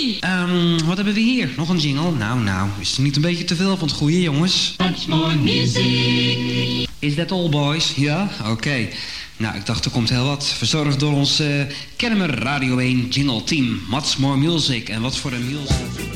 Wat hebben we hier? Nog een jingle? Nou, is het niet een beetje te veel van het goede, jongens? Much more music. Is that all, boys? Ja? Oké. Nou, ik dacht er komt heel wat. Verzorgd door ons Kennemer Radio 1 jingle team. Much more music. En wat voor een music.